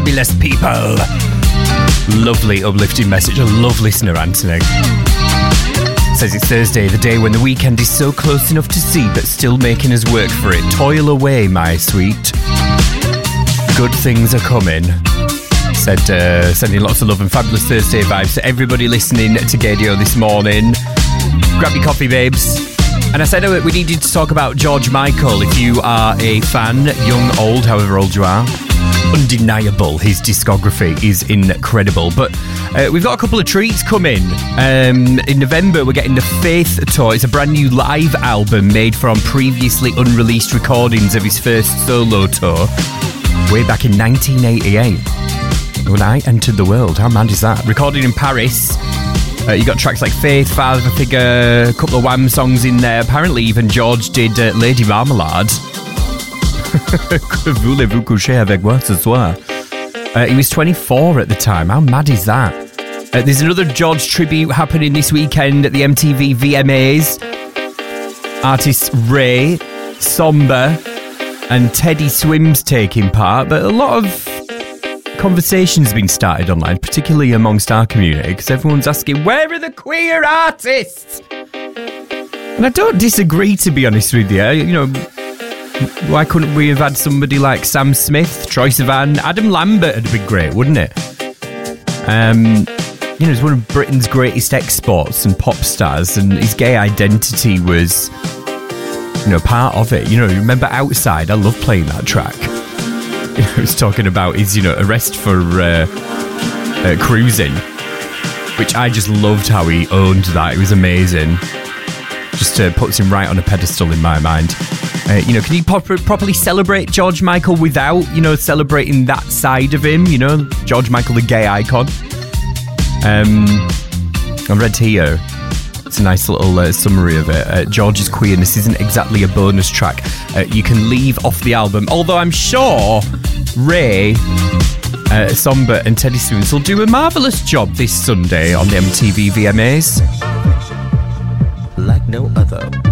fabulous people. Lovely uplifting message. I love listener Anthony. Says it's Thursday, the day when the weekend is so close enough to see but still making us work for it. Toil away, my sweet. Good things are coming. Said sending lots of love and fabulous Thursday vibes to everybody listening to Gadio this morning. Grab your coffee, babes. And I said we needed to talk about George Michael. If you are a fan, young, old, however old you are, undeniable. His discography is incredible. But we've got a couple of treats coming. In November, we're getting the Faith Tour. It's a brand new live album made from previously unreleased recordings of his first solo tour way back in 1988. When I entered the world. How mad is that? Recorded in Paris. You got tracks like Faith, Father Figure, a couple of Wham songs in there. Apparently even George did Lady Marmalade. Que voulez-vous coucher avec moi ce soir? He was 24 at the time. How mad is that? There's another George tribute happening this weekend at the MTV VMAs. Artists Ray, Somber and Teddy Swims taking part. But a lot of conversation's been started online, particularly amongst our community, because everyone's asking, where are the queer artists? And I don't disagree, to be honest with you. You know, why couldn't we have had somebody like Sam Smith, Troye Sivan, Adam Lambert would have been great, wouldn't it? You know, he's one of Britain's greatest exports and pop stars, and his gay identity was, you know, part of it. You know, remember Outside? I love playing that track. He was talking about his, you know, arrest for cruising, which I just loved how he owned that. It was amazing. Just puts him right on a pedestal in my mind. You know, can you properly celebrate George Michael without, you know, celebrating that side of him? You know, George Michael, the gay icon. I read here. It's a nice little summary of it. George's queerness isn't exactly a bonus track. You can leave off the album, although I'm sure Ray, Somber and Teddy Swims will do a marvellous job this Sunday on the MTV VMAs. Like no other.